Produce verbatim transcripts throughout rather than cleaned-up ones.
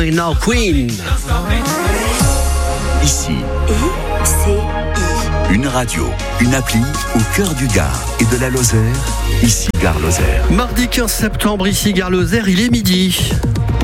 Et now Queen. Ici, I C I. une radio, une appli au cœur du Gard et de la Lozère. Ici, Gare Lozère. Mardi quinze septembre, ici Gare Lozère, il est midi.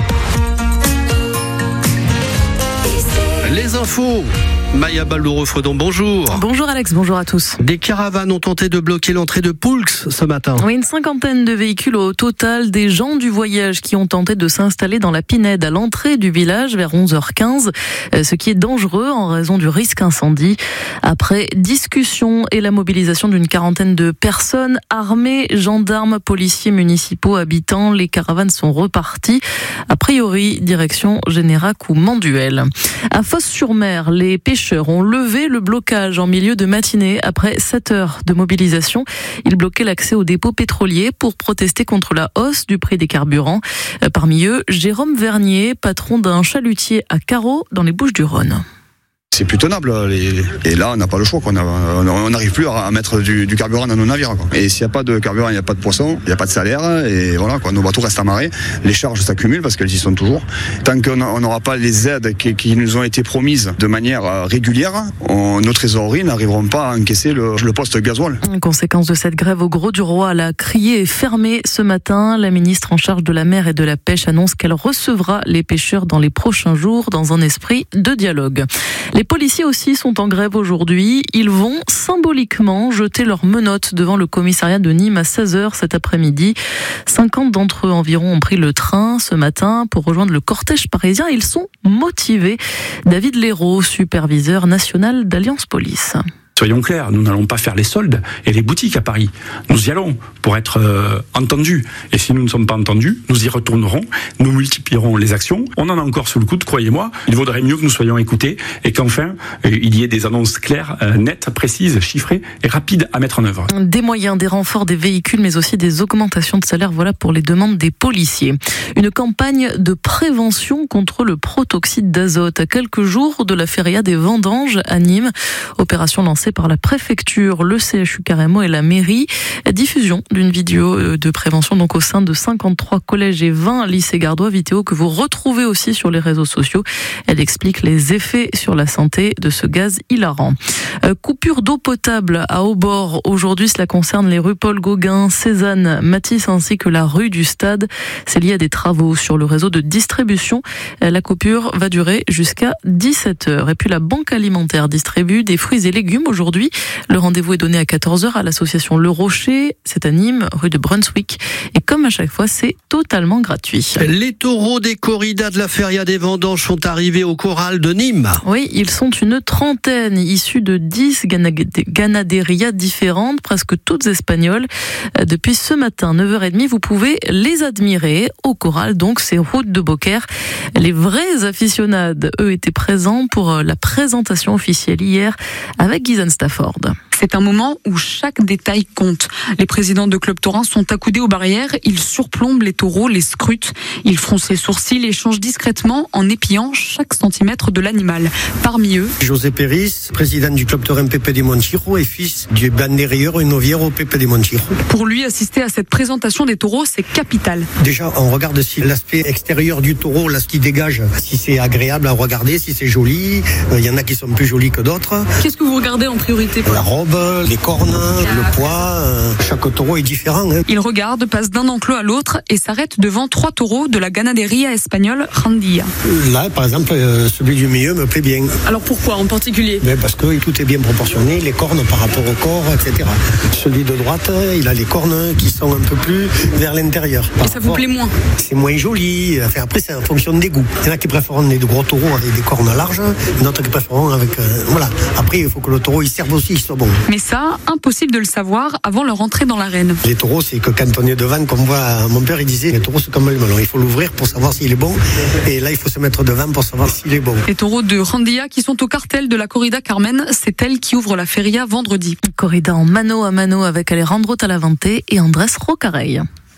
Les infos. Maya Baldouro-Fredon, bonjour. Bonjour Alex, bonjour à tous. Des caravanes ont tenté de bloquer l'entrée de Poulx ce matin. Oui, une cinquantaine de véhicules au total, des gens du voyage qui ont tenté de s'installer dans la Pinède à l'entrée du village vers onze heures quinze, ce qui est dangereux en raison du risque incendie. Après discussion et la mobilisation d'une quarantaine de personnes, armées, gendarmes, policiers municipaux, habitants, les caravanes sont reparties. A priori, direction Générac ou Manduel. À Fos-sur-Mer, les pêcheurs ont levé le blocage en milieu de matinée après sept heures de mobilisation. Ils bloquaient l'accès aux dépôts pétroliers pour protester contre la hausse du prix des carburants. Parmi eux, Jérôme Vernier, patron d'un chalutier à Carreau dans les Bouches-du-Rhône. C'est plus tenable. Et là, on n'a pas le choix. On n'arrive plus à mettre du, du carburant dans nos navires. Et s'il n'y a pas de carburant, il n'y a pas de poisson, il n'y a pas de salaire. Et voilà, quoi. Nos bateaux restent amarrés. Les charges s'accumulent parce qu'elles y sont toujours. Tant qu'on n'aura pas les aides qui, qui nous ont été promises de manière régulière, on, nos trésoreries n'arriveront pas à encaisser le, le poste gasoil. Conséquence de cette grève au Gros du Roi, la criée est fermée ce matin. La ministre en charge de la mer et de la pêche annonce qu'elle recevra les pêcheurs dans les prochains jours dans un esprit de dialogue. Les policiers aussi sont en grève aujourd'hui. Ils vont symboliquement jeter leurs menottes devant le commissariat de Nîmes à seize heures cet après-midi. cinquante d'entre eux environ ont pris le train ce matin pour rejoindre le cortège parisien. Ils sont motivés. David Léraud, superviseur national d'Alliance Police. Soyons clairs, nous n'allons pas faire les soldes et les boutiques à Paris. Nous y allons pour être euh, entendus. Et si nous ne sommes pas entendus, nous y retournerons, nous multiplierons les actions. On en a encore sous le coude, croyez-moi. Il vaudrait mieux que nous soyons écoutés et qu'enfin, euh, il y ait des annonces claires, euh, nettes, précises, chiffrées et rapides à mettre en œuvre. Des moyens, des renforts, des véhicules, mais aussi des augmentations de salaire. Voilà pour les demandes des policiers. Une campagne de prévention contre le protoxyde d'azote à quelques jours de la feria des Vendanges à Nîmes. Opération lancée par la préfecture, le C H U Carrément et la mairie. Diffusion d'une vidéo de prévention donc au sein de cinquante-trois collèges et vingt lycées gardois, vidéo que vous retrouvez aussi sur les réseaux sociaux. Elle explique les effets sur la santé de ce gaz hilarant. Euh, coupure d'eau potable à Haut-Bord. Aujourd'hui, cela concerne les rues Paul Gauguin, Cézanne, Matisse ainsi que la rue du Stade. C'est lié à des travaux sur le réseau de distribution. La coupure va durer jusqu'à dix-sept heures. Et puis la Banque alimentaire distribue des fruits et légumes aujourd'hui. Le rendez-vous est donné à quatorze heures à l'association Le Rocher. C'est à Nîmes, rue de Brunswick. Et comme à chaque fois, c'est totalement gratuit. Les taureaux des corridas de la feria des Vendanges sont arrivés au corral de Nîmes. Oui, ils sont une trentaine, issus de dix ganaderias différentes, presque toutes espagnoles. Depuis ce matin, neuf heures trente, vous pouvez les admirer au corral, donc c'est route de Beaucaire. Les vrais aficionados, eux, étaient présents pour la présentation officielle hier avec Guyson Stafford. C'est un moment où chaque détail compte. Les présidents de clubs taurins sont accoudés aux barrières, ils surplombent les taureaux, les scrutent, ils froncent les sourcils et changent discrètement en épiant chaque centimètre de l'animal. Parmi eux, José Péris, président du club taurin Pepe de Montijo et fils du banderillero et noviero Pepe de Montijo. Pour lui, assister à cette présentation des taureaux, c'est capital. Déjà, on regarde si l'aspect extérieur du taureau, là, ce qui dégage, si c'est agréable à regarder, si c'est joli. Il y en a qui sont plus jolis que d'autres. Qu'est-ce que vous regardez en priorité? La robe, les cornes, le poids, chaque taureau est différent. Hein. Il regarde, passe d'un enclos à l'autre et s'arrête devant trois taureaux de la ganaderia espagnole Randia. Là, par exemple, celui du milieu me plaît bien. Alors pourquoi en particulier? Mais parce que tout est bien proportionné, les cornes par rapport au corps, et cetera. Celui de droite, il a les cornes qui sont un peu plus vers l'intérieur. Et ça vous plaît moins? C'est moins joli. Enfin, après, c'est en fonction des goûts. Il y en a qui préfèrent des gros taureaux avec des cornes larges, d'autres qui préfèrent avec... Euh, voilà. Après, il faut que le taureau, il serve aussi, il soit bon. Mais ça, impossible de le savoir avant leur entrée dans l'arène. Les taureaux, c'est que quand on est devant, comme voit mon père, il disait, les taureaux, c'est comme le melon. Il faut l'ouvrir pour savoir s'il est bon. Et là, il faut se mettre devant pour savoir s'il est bon. Les taureaux de Randia qui sont au cartel de la corrida Carmen, c'est elle qui ouvre la feria vendredi. Corrida en mano à mano avec Alejandro Talavante et Andrés Rocarey.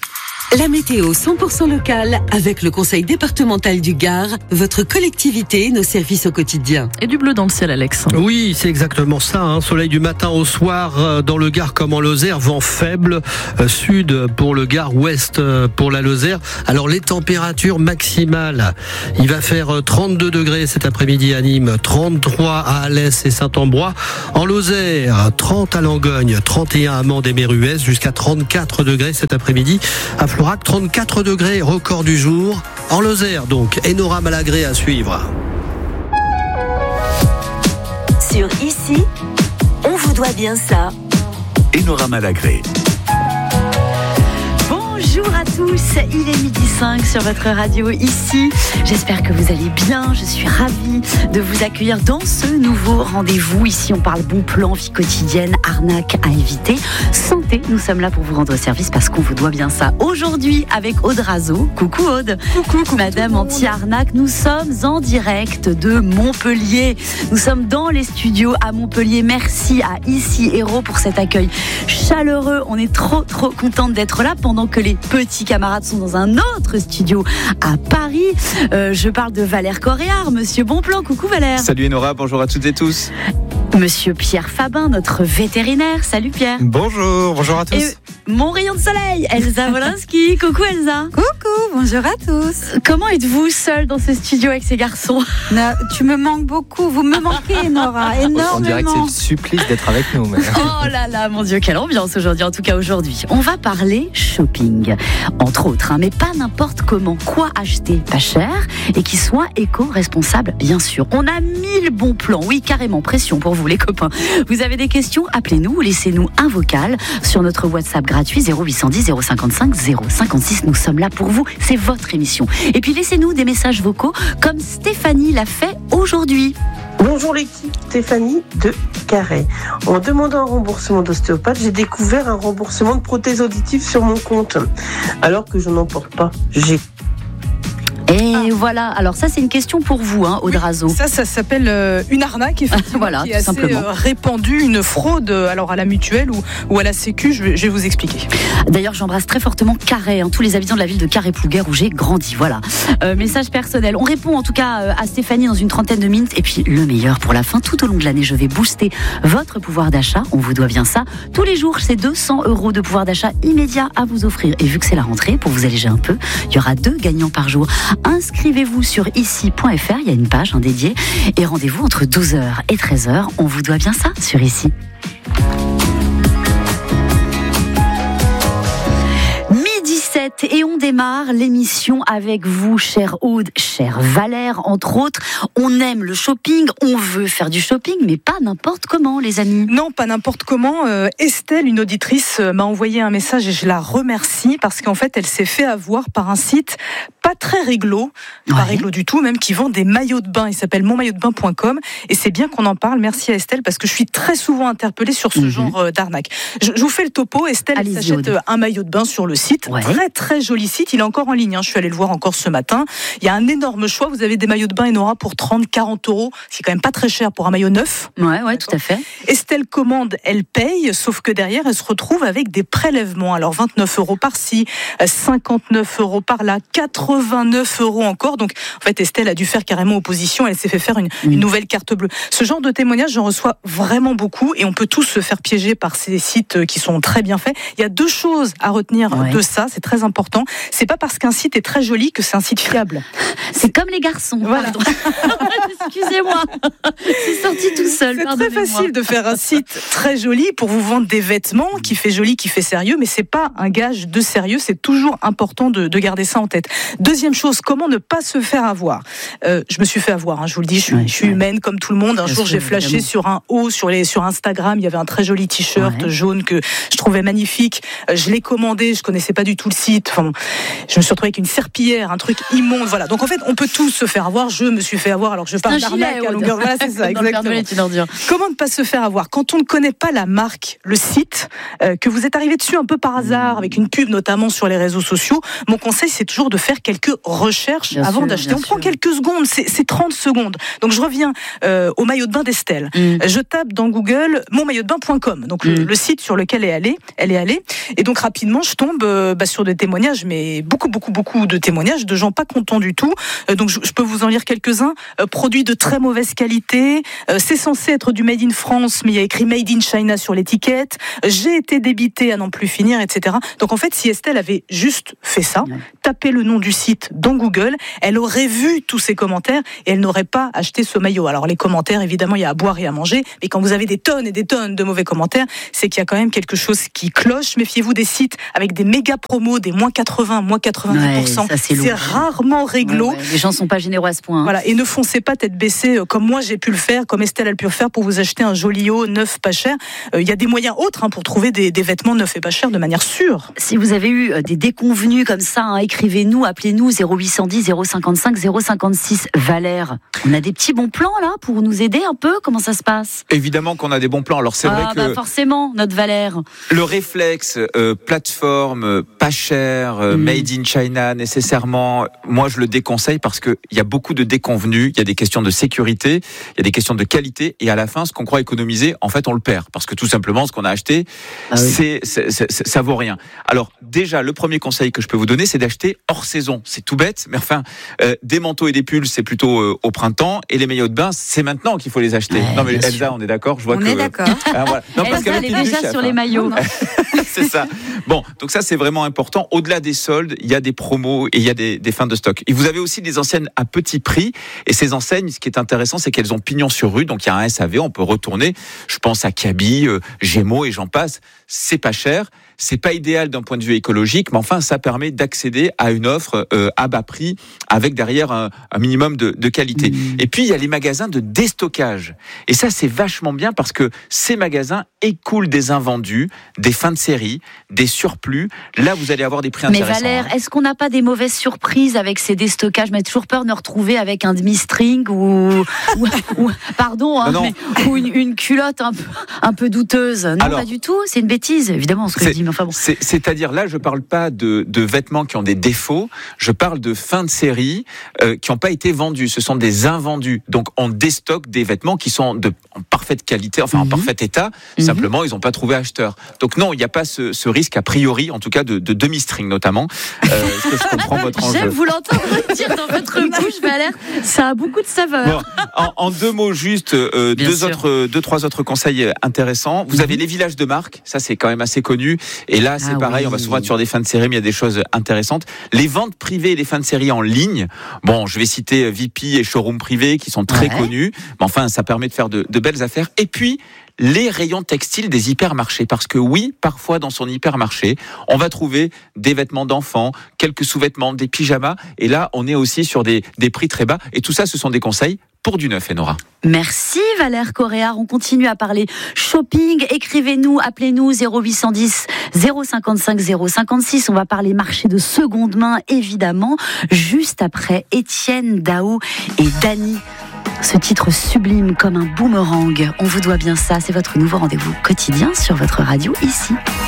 La météo cent pour cent locale avec le Conseil départemental du Gard, votre collectivité, nos services au quotidien. Et du bleu dans le ciel, Alex. Oui, c'est exactement ça. Hein. Soleil du matin au soir euh, dans le Gard comme en Lozère, vent faible, euh, sud pour le Gard, ouest euh, pour la Lozère. Alors les températures maximales, il va faire euh, trente-deux degrés cet après-midi à Nîmes, trente-trois à Alès et Saint-Ambrois. En Lozère, trente à Langogne, trente et un à Mende et Méruès, jusqu'à trente-quatre degrés cet après-midi. À Florac, trente-quatre degrés, record du jour. En Lozère, donc, Enora Malagré à suivre. Sur Ici, on vous doit bien ça. Enora Malagré. Bonjour à tous, il est midi cinq sur votre radio Ici. J'espère que vous allez bien, je suis ravie de vous accueillir dans ce nouveau rendez-vous. Ici on parle bon plan, vie quotidienne, arnaque à éviter, santé. Nous sommes là pour vous rendre service parce qu'on vous doit bien ça. Aujourd'hui avec Aude Razo. Coucou Aude. Coucou, coucou Madame anti-arnaque, nous sommes en direct de Montpellier. Nous sommes dans les studios à Montpellier. Merci à Ici Héros pour cet accueil chaleureux. On est trop trop contente d'être là pendant que les petits camarades sont dans un autre studio à Paris. Euh, je parle de Valère Coréard, Monsieur Bonplan. Coucou Valère. Salut Enora, bonjour à toutes et tous. Monsieur Pierre Fabin, notre vétérinaire. Salut Pierre. Bonjour, bonjour à tous. Et mon rayon de soleil, Elsa Wolinski. Coucou Elsa. Coucou, bonjour à tous. Comment êtes-vous seule dans ce studio avec ces garçons? Non, tu me manques beaucoup, vous me manquez Nora, énormément. On dirait que c'est le supplice d'être avec nous. Mais... Oh là là, mon Dieu, quelle ambiance aujourd'hui, en tout cas aujourd'hui. On va parler shopping, entre autres, hein, mais pas n'importe comment. Quoi acheter pas cher et qui soit éco-responsable, bien sûr. On a mille bons plans, oui, carrément, pression pour vous les copains. Vous avez des questions, appelez-nous ou laissez-nous un vocal sur notre WhatsApp gratuit zéro huit cent dix zéro cinquante-cinq zéro cinquante-six. Nous sommes là pour vous, c'est votre émission. Et puis laissez-nous des messages vocaux comme Stéphanie l'a fait aujourd'hui. Bonjour l'équipe, Stéphanie de Carré. En demandant un remboursement d'ostéopathe, j'ai découvert un remboursement de prothèses auditives sur mon compte, alors que je n'en porte pas. J'ai Et ah. voilà, alors ça c'est une question pour vous, hein, Aude Razo. Oui, ça, ça s'appelle euh, une arnaque, effectivement, voilà, qui est assez simplement. euh, répandue, une fraude alors à la mutuelle ou, ou à la sécu, je vais, je vais vous expliquer. D'ailleurs, j'embrasse très fortement Carré, hein, tous les habitants de la ville de Carré-Plouguer où j'ai grandi, voilà. Euh, message personnel, on répond en tout cas euh, à Stéphanie dans une trentaine de minutes, et puis le meilleur pour la fin, tout au long de l'année, je vais booster votre pouvoir d'achat, on vous doit bien ça. Tous les jours, c'est deux cents euros de pouvoir d'achat immédiat à vous offrir, et vu que c'est la rentrée, pour vous alléger un peu, il y aura deux gagnants par jour. Inscrivez-vous sur ici point f r, il y a une page hein, dédiée, et rendez-vous entre douze heures et treize heures. On vous doit bien ça sur Ici. Et on démarre l'émission avec vous, chère Aude, chère Valère, entre autres. On aime le shopping, on veut faire du shopping, mais pas n'importe comment, les amis. Non, pas n'importe comment. Euh, Estelle, une auditrice, m'a envoyé un message et je la remercie parce qu'en fait, elle s'est fait avoir par un site pas très réglo, pas ouais. réglo du tout, même qui vend des maillots de bain. Il s'appelle mon maillot de bain point com et c'est bien qu'on en parle. Merci à Estelle parce que je suis très souvent interpellée sur ce mmh. genre d'arnaque. Je, je vous fais le topo. Estelle elle s'achète Aude. un maillot de bain sur le site. Ouais. Très, très joli site. Il est encore en ligne. Hein. Je suis allée le voir encore ce matin. Il y a un énorme choix. Vous avez des maillots de bain Enora pour trente, quarante euros. C'est quand même pas très cher pour un maillot neuf. Ouais, ouais, tout à fait. Estelle commande, elle paye, sauf que derrière, elle se retrouve avec des prélèvements. Alors, vingt-neuf euros par-ci, cinquante-neuf euros par-là, quatre-vingt-neuf euros encore. Donc, en fait, Estelle a dû faire carrément opposition. Elle s'est fait faire une, mmh. une nouvelle carte bleue. Ce genre de témoignages, j'en reçois vraiment beaucoup et on peut tous se faire piéger par ces sites qui sont très bien faits. Il y a deux choses à retenir ouais. de ça. C'est très important. C'est pas parce qu'un site est très joli que c'est un site fiable. C'est comme les garçons. Voilà. Excusez-moi. C'est sorti tout seul. C'est très facile de faire un site très joli pour vous vendre des vêtements qui fait joli, qui fait sérieux, mais c'est pas un gage de sérieux. C'est toujours important de, de garder ça en tête. Deuxième chose, comment ne pas se faire avoir. Euh, je me suis fait avoir. Hein, je vous le dis, je suis, ouais, je suis ouais. humaine comme tout le monde. Un Bien jour, sûr, j'ai flashé évidemment. sur un haut sur les sur Instagram. Il y avait un très joli t-shirt ouais. jaune que je trouvais magnifique. Je l'ai commandé. Je connaissais pas du tout le site. Enfin, je me suis retrouvée avec une serpillière, un truc immonde. Voilà. Donc en fait, on peut tous se faire avoir. Je me suis fait avoir alors que je parle d'arnaque à longueur. Voilà, c'est ça, exactement. Comment ne pas se faire avoir quand on ne connaît pas la marque, le site, euh, que vous êtes arrivé dessus un peu par hasard avec une pub notamment sur les réseaux sociaux. Mon conseil, c'est toujours de faire quelques recherches bien avant sûr, d'acheter. On sûr. prend quelques secondes, c'est, c'est trente secondes. Donc je reviens euh, au maillot de bain d'Estelle. Mm. Je tape dans Google mon maillot de bain point com, donc mm. le, le site sur lequel elle est allée, elle est allée. Et donc rapidement, je tombe euh, bah, sur des témoignages témoignages, mais beaucoup, beaucoup, beaucoup de témoignages de gens pas contents du tout. Euh, donc je, je peux vous en lire quelques-uns. Euh, produits de très mauvaise qualité. Euh, c'est censé être du Made in France, mais il y a écrit Made in China sur l'étiquette. Euh, j'ai été débité à n'en plus finir, et cetera. Donc en fait, si Estelle avait juste fait ça, ouais. tapé le nom du site dans Google, elle aurait vu tous ces commentaires et elle n'aurait pas acheté ce maillot. Alors les commentaires, évidemment, il y a à boire et à manger, mais quand vous avez des tonnes et des tonnes de mauvais commentaires, c'est qu'il y a quand même quelque chose qui cloche. Méfiez-vous des sites avec des méga promos, des moins quatre-vingts, moins quatre-vingt-dix pour cent. Ouais, ça, c'est c'est rarement réglo. Ouais, ouais. Les gens sont pas généreux à ce point. Hein. Voilà. Et ne foncez pas tête baissée euh, comme moi j'ai pu le faire, comme Estelle a pu le faire pour vous acheter un joli haut neuf pas cher. Il euh, y a des moyens autres hein, pour trouver des, des vêtements neufs et pas chers de manière sûre. Si vous avez eu des déconvenus comme ça, hein, écrivez-nous, appelez-nous zéro huit cent dix zéro cinquante-cinq zéro cinquante-six. Valère, on a des petits bons plans là pour nous aider un peu. Comment ça se passe ? Évidemment qu'on a des bons plans. Alors c'est ah, vrai que bah forcément notre Valère. Le réflexe euh, plateforme pas cher, euh, mmh. made in China nécessairement, moi je le déconseille parce que il y a beaucoup de déconvenus. Il y a des questions de sécurité, il y a des questions de qualité et à la fin ce qu'on croit économiser, en fait on le perd parce que tout simplement ce qu'on a acheté, ah oui. c'est, c'est, c'est, c'est ça vaut rien. Alors déjà le premier conseil que je peux vous donner c'est d'acheter hors saison. C'est tout bête, mais enfin euh, des manteaux et des pulls c'est plutôt euh, au printemps et les maillots de bain c'est maintenant qu'il faut les acheter. Ouais, non mais Elsa sûr. On est d'accord, je vois on que. On est d'accord. Ah, voilà. Non, parce Elsa elle est déjà chef, sur hein. les maillots. C'est ça. Bon, donc ça c'est vraiment important. Au-delà des soldes, il y a des promos et il y a des, des fins de stock. Et vous avez aussi des enseignes à petit prix. Et ces enseignes, ce qui est intéressant, c'est qu'elles ont pignon sur rue. Donc il y a un S A V, on peut retourner. Je pense à Kaby, euh, Gémeaux et j'en passe. C'est pas cher. C'est pas idéal d'un point de vue écologique, mais enfin, ça permet d'accéder à une offre euh, à bas prix avec derrière un, un minimum de, de qualité. Mmh. Et puis, il y a les magasins de déstockage. Et ça, c'est vachement bien parce que ces magasins écoulent des invendus, des fins de série, des surplus. Là, vous allez avoir des prix mais intéressants. Mais Valère, hein. est-ce qu'on n'a pas des mauvaises surprises avec ces déstockages ? Mais toujours peur de nous retrouver avec un demi-string ou, ou, ou pardon, hein, non, non. Mais, ou une, une culotte un peu, un peu douteuse. Non, alors, pas du tout. C'est une bêtise, évidemment, ce que je dis. Enfin bon. c'est, c'est-à-dire là, je parle pas de, de vêtements qui ont des défauts. Je parle de fins de série euh, qui n'ont pas été vendus. Ce sont des invendus. Donc, on déstocke des vêtements qui sont de, en parfaite qualité, enfin mm-hmm. en parfait état. Mm-hmm. Simplement, ils n'ont pas trouvé acheteur. Donc non, il n'y a pas ce, ce risque a priori, en tout cas de, de demi-string notamment. Euh, est-ce que je comprends votre enjeu ? J'aime vous l'entendre dire dans votre bouche, Valère. Ça a beaucoup de saveur. Bon, en, en deux mots juste, euh, deux sûr. autres, deux trois autres conseils intéressants. Vous mm-hmm. avez les villages de marque. Ça, c'est quand même assez connu. Et là, c'est ah pareil. Oui. On va souvent être sur des fins de série, mais il y a des choses intéressantes. Les ventes privées et les fins de série en ligne. Bon, je vais citer V P et Showroom Privé qui sont très ouais. connus. Mais enfin, ça permet de faire de, de belles affaires. Et puis, les rayons textiles des hypermarchés. Parce que oui, parfois dans son hypermarché, on va trouver des vêtements d'enfants, quelques sous-vêtements, des pyjamas. Et là, on est aussi sur des, des prix très bas. Et tout ça, ce sont des conseils pour du neuf, Enora. Merci Valère Coréard. On continue à parler shopping. Écrivez-nous, appelez-nous zéro huit cent dix zéro cinquante-cinq zéro cinquante-six. On va parler marché de seconde main, évidemment, juste après Étienne Dao et Dany. Ce titre sublime comme un boomerang. On vous doit bien ça. C'est votre nouveau rendez-vous quotidien sur votre radio ici.